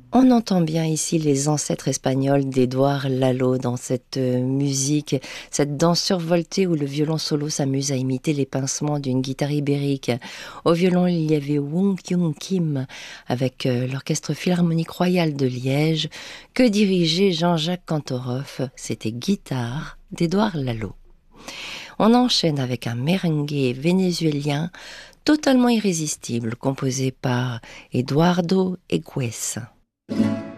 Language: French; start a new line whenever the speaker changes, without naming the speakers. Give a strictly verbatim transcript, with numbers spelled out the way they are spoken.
On entend bien ici les ancêtres espagnols d'Édouard Lalo dans cette euh, musique, cette danse survoltée où le violon solo s'amuse à imiter les pincements d'une guitare ibérique. Au violon, il y avait Wong Kyung Kim avec euh, l'Orchestre Philharmonique Royal de Liège que dirigeait Jean-Jacques Cantoroff. C'était Guitare d'Édouard Lalo. On enchaîne avec un merengue vénézuélien totalement irrésistible composé par Eduardo Egues.